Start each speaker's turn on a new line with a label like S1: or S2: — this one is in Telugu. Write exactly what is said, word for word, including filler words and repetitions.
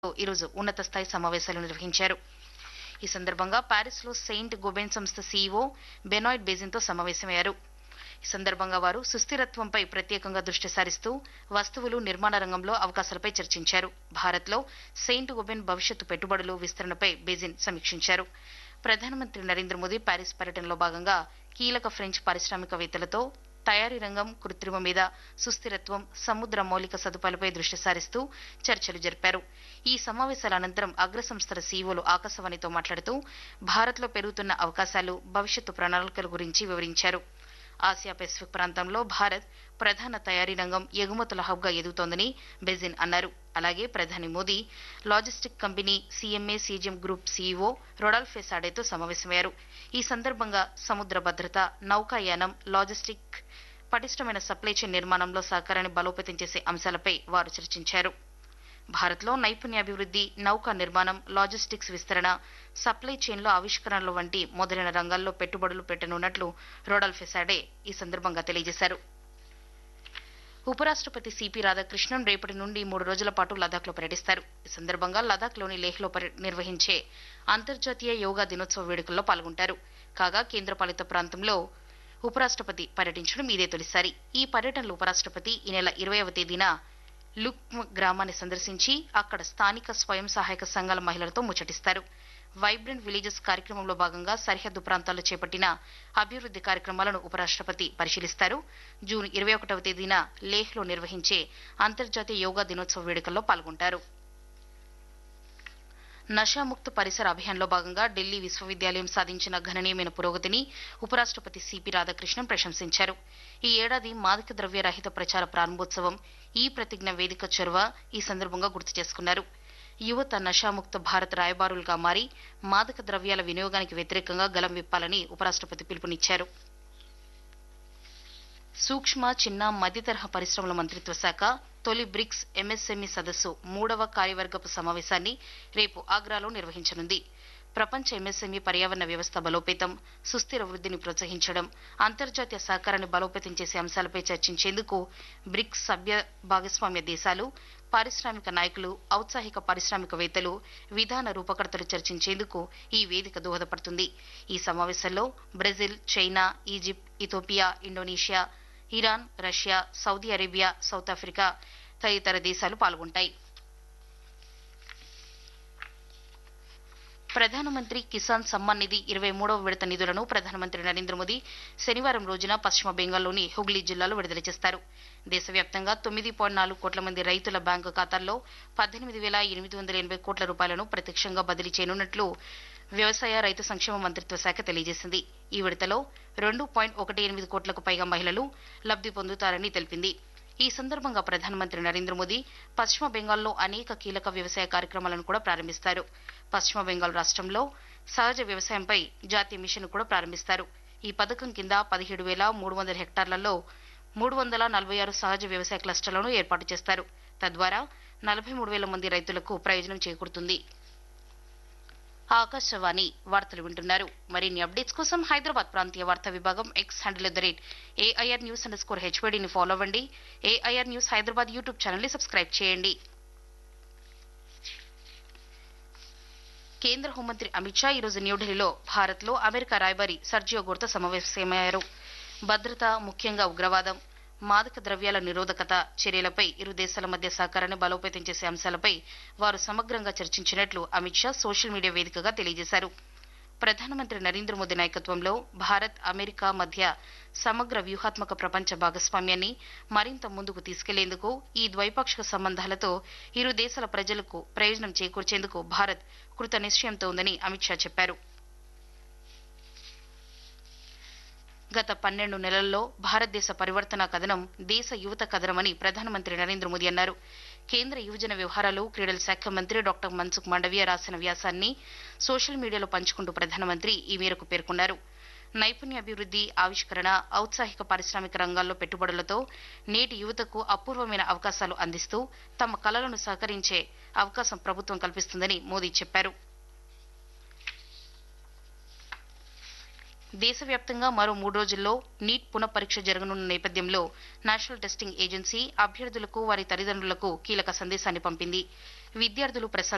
S1: ఈరోజు ఉన్నత స్థాయి సమావేశాలు నిర్వహించారు. ఈ సందర్భంగా ప్యారిస్లో సెయింట్ గోబెన్ సంస్థ సీఈఓ బెనాయిడ్ బేజిన్తో సమావేశమయ్యారు. ఈ సందర్భంగా వారు సుస్థిరత్వంపై ప్రత్యేకంగా దృష్టి సారిస్తూ వస్తువులు నిర్మాణ రంగంలో అవకాశాలపై చర్చించారు. భారత్లో సెయింట్ గోబెన్ భవిష్యత్తు పెట్టుబడులు విస్తరణపై బేజిన్ సమీక్షించారు. ప్రధానమంత్రి నరేంద్ర మోదీ ప్యారిస్ పర్యటనలో భాగంగా కీలక ఫ్రెంచ్ పారిశ్రామికవేత్తలతో తయారీ రంగం, కృత్రిమ మీద, సుస్థిరత్వం, సముద్ర మౌలిక సదుపాయాలపై దృష్టి సారిస్తూ చర్చలు జరిపారు. ఈ సమావేశాల అనంతరం అగ్రసంస్థల సీఈఓలు ఆకాశవాణితో మాట్లాడుతూ భారత్లో పెరుగుతున్న అవకాశాలు, భవిష్యత్తు ప్రణాళికల గురించి వివరించారు. ఆసియా పెసిఫిక్ ప్రాంతంలో భారత్ ప్రధాన తయారీ రంగం, ఎగుమతుల హబ్గా ఎదుగుతోందని బెజిన్ అన్నారు. అలాగే ప్రధాని Modi logistic company సీఎంఏ CGM group CEO రొడాల్ఫే సాడేతో సమావేశమయ్యారు. ఈ సందర్భంగా సముద్ర భద్రత, నౌకాయానం, లాజిస్టిక్, పటిష్టమైన సప్లై చైన్ నిర్మాణంలో సహకారాన్ని బలోపేతం చేసే అంశాలపై వారు చర్చించారు. భారత్లో నైపుణ్యాభివృద్ధి, నౌకా నిర్మాణం, లాజిస్టిక్స్ విస్తరణ, సప్లై చైన్లో ఆవిష్కరణలు వంటి మొదలైన రంగాల్లో పెట్టుబడులు పెట్టనున్నట్లు రొడాల్ఫే సాడే ఈ సందర్భంగా తెలియజేశారు. ఉపరాష్ట్రపతి సిపి రాధాకృష్ణన్ రేపటి నుండి మూడు రోజుల పాటు లదాఖ్లో పర్యటిస్తారు. ఈ సందర్భంగా లదాఖ్లోని లేహ్లో నిర్వహించే అంతర్జాతీయ యోగా దినోత్సవ వేడుకల్లో పాల్గొంటారు. కాగా కేంద్రపాలిత ప్రాంతంలో ఉపరాష్ట్రపతి పర్యటించడం ఇదే తొలిసారి. ఈ పర్యటనలో ఉపరాష్ట్రపతి ఈ నెల ఇరవైవ తేదీన లుక్మ్ గ్రామాన్ని సందర్శించి అక్కడ స్థానిక స్వయం సహాయక సంఘాల మహిళలతో ముచ్చటిస్తారు. వైబ్రెంట్ విలేజెస్ కార్యక్రమంలో భాగంగా సరిహద్దు ప్రాంతాల్లో చేపట్టిన అభివృద్ది కార్యక్రమాలను ఉపరాష్ట్రపతి పరిశీలిస్తారు. జూన్ ఇరవై ఒకటవ తేదీన లేహ్లో నిర్వహించే అంతర్జాతీయ యోగా దినోత్సవ వేడుకల్లో పాల్గొంటారు. నషాముక్త పరిసర అభియాన్లో భాగంగా ఢిల్లీ విశ్వవిద్యాలయం సాధించిన గణనీయమైన పురోగతిని ఉపరాష్ట్రపతి సిపి రాధాకృష్ణన్ ప్రశంసించారు. ఈ ఏడాది మాదక ద్రవ్య రహిత ప్రచార ప్రారంభోత్సవం, ఈ ప్రతిజ్ఞ వేదిక చొరవ ఈ సందర్భంగా గుర్తు చేసుకున్నారు. యువత నషాముక్త భారత్ రాయబారులుగా మారి మాదక ద్రవ్యాల వినియోగానికి వ్యతిరేకంగా గలం విప్పాలని ఉపరాష్ట్రపతి పిలుపునిచ్చారు. సూక్ష్మ, చిన్న, మధ్యతరహా పరిశ్రమల మంత్రిత్వ శాఖ తొలి బ్రిక్స్ ఎంఎస్ఎంఈ సదస్సు మూడవ కార్యవర్గపు సమావేశాన్ని రేపు ఆగ్రాలో నిర్వహించనుంది. ప్రపంచ ఎంఎస్ఎంఈ పర్యావరణ వ్యవస్థ బలోపేతం, సుస్థిర వృద్ధిని ప్రోత్సహించడం, అంతర్జాతీయ సహకారాన్ని బలోపేతం చేసే అంశాలపై చర్చించేందుకు బ్రిక్స్ సభ్య భాగస్వామ్య దేశాలు, పారిశ్రామిక నాయకులు, ఔత్సాహిక పారిశ్రామికవేత్తలు, విధాన రూపకర్తలు చర్చించేందుకు ఈ వేదిక దోహదపడుతుంది. ఈ సమావేశంలో Brazil, China, Egypt, Ethiopia, Indonesia, Iran, Russia, Saudi Arabia, south Africa తదితర దేశాలు పాల్గొంటాయి. ప్రధానమంత్రి కిసాన్ సమ్మాన్ నిధి ఇరవై మూడవ విడత నిధులను ప్రధానమంత్రి నరేంద్ర మోదీ శనివారం రోజున పశ్చిమ బెంగాల్లోని హుగ్లీ జిల్లాలో విడుదల చేస్తారు. దేశవ్యాప్తంగా తొమ్మిది పాయింట్ నాలుగు కోట్ల మంది రైతుల బ్యాంకు ఖాతాల్లో పద్దెనిమిది వేల ఎనిమిది వందల ఎనభై కోట్ల రూపాయలను ప్రత్యక్షంగా బదిలీ చేయనున్నట్లు వ్యవసాయ, రైతు సంక్షేమ మంత్రిత్వ శాఖ తెలియజేసింది. ఈ విడతలో రెండు పాయింట్ ఒకటి ఎనిమిది కోట్లకు పైగా మహిళలు లబ్ది పొందుతారని తెలిపింది. ఈ సందర్భంగా ప్రధానమంత్రి నరేంద్ర మోదీ పశ్చిమ బెంగాల్లో అనేక కీలక వ్యవసాయ కార్యక్రమాలను కూడా ప్రారంభిస్తారు. పశ్చిమ బెంగాల్ రాష్ట్రంలో సహజ వ్యవసాయంపై జాతీయ మిషన్ కూడా ప్రారంభిస్తారు. ఈ పథకం కింద పదిహేడు వేల మూడు వందల హెక్టార్లలో మూడు వందల నలభై ఆరు సహజ వ్యవసాయ క్లస్టర్లను ఏర్పాటు చేస్తారు. తద్వారా నలభై మూడు వేల మంది రైతులకు ప్రయోజనం చేకూరుతుంది. ఆకాశవాణి వార్తలు వింటున్నారు. మరిన్ని అప్డేట్స్ కోసం హైదరాబాద్ ప్రాంతీయ వార్తా విభాగం X handle at the rate AIR news under score హెచ్వైడీని follow అవ్వండి. AIR news Hyderabad YouTube channel ని సబ్స్క్రైబ్ చేయండి. కేంద్ర హోంమంత్రి అమిత్ షా ఈరోజు న్యూఢిల్లీలో భారత్లో అమెరికా రాయబారి సర్జియో గోర్తో సమావేశమయ్యారు. భద్రత, ముఖ్యంగా ఉగ్రవాదం, మాదక ద్రవ్యాల నిరోధకత చర్యలపై ఇరు దేశాల మధ్య సహకారాన్ని బలోపేతం చేసే అంశాలపై వారు సమగ్రంగా చర్చించినట్లు అమిత్ షా సోషల్ మీడియా వేదికగా తెలియజేశారు. ప్రధానమంత్రి నరేంద్ర మోదీ నాయకత్వంలో భారత్, అమెరికా మధ్య సమగ్ర వ్యూహాత్మక ప్రపంచ భాగస్వామ్యాన్ని మరింత ముందుకు తీసుకెళ్లేందుకు, ఈ ద్వైపాక్షిక సంబంధాలతో ఇరు దేశాల ప్రజలకు ప్రయోజనం చేకూర్చేందుకు భారత్ కృత నిశ్చయంతో ఉందని అమిత్ షా చెప్పారు. గత పన్నెండు నెలల్లో భారతదేశ పరివర్తన కథనం దేశ యువత కథనమని ప్రధానమంత్రి నరేంద్ర మోదీ అన్నారు. కేంద్ర యువజన వ్యవహారాలు, క్రీడల శాఖ మంత్రి డాక్టర్ మన్సుఖ్ మాండవీయ రాసిన వ్యాసాన్ని సోషల్ మీడియాలో పంచుకుంటూ ప్రధానమంత్రి ఈ మేరకు పేర్కొన్నారు. నైపుణ్యాభివృద్ది, ఆవిష్కరణ, ఔత్సాహిక పారిశ్రామిక రంగాల్లో పెట్టుబడులతో నేటి యువతకు అపూర్వమైన అవకాశాలు అందిస్తూ తమ కలలను సహకరించే అవకాశం ప్రభుత్వం కల్పిస్తుందని మోదీ చెప్పారు. దేశవ్యాప్తంగా మరో మూడు రోజుల్లో నీట్ పునఃపరీక్ష జరగనున్న నేపథ్యంలో నేషనల్ టెస్టింగ్ ఏజెన్సీ అభ్యర్థులకు, వారి తల్లిదండ్రులకు కీలక సందేశాన్ని పంపింది. విద్యార్థులు ప్రశాంత